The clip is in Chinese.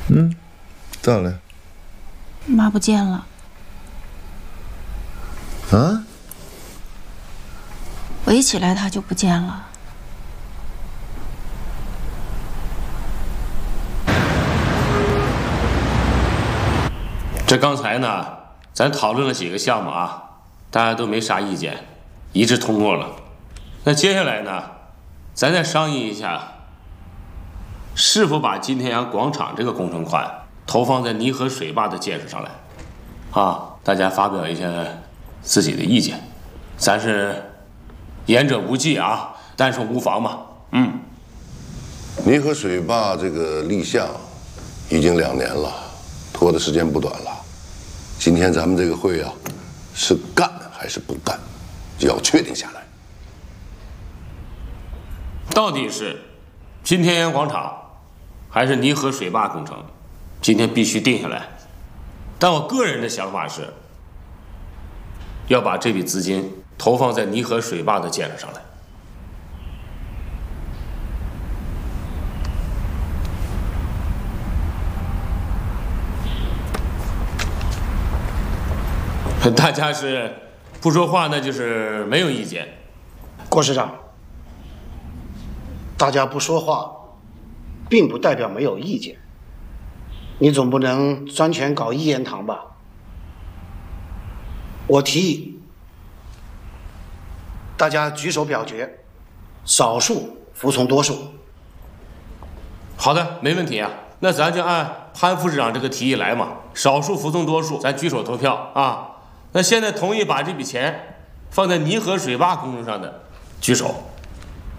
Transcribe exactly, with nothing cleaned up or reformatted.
嗯，咋了？ 妈不见了。 啊？ 我一起来她就不见了。 这刚才呢，咱讨论了几个项目啊，大家都没啥意见，一致通过了。那接下来呢，咱再商议一下，是否把金天阳广场这个工程款投放在泥河水坝的建设上来，啊，大家发表一下自己的意见，咱是言者无忌啊，但说无妨嘛。嗯， 泥河水坝这个立项已经两年了，拖的时间不短了。今天咱们这个会啊，是干还是不干，就要确定下来。 到底是金天阳广场还是泥河水坝工程，今天必须定下来。但我个人的想法是，要把这笔资金投放在泥河水坝的建设上来。大家是不说话，那就是没有意见。 郭市长，大家不说话，并不代表没有意见。你总不能专权搞一言堂吧？我提议，大家举手表决，少数服从多数。 好的，没问题啊。那咱就按潘副市长这个提议来嘛，少数服从多数，咱举手投票啊。那现在同意把这笔钱放在泥河水坝工程上的，举手。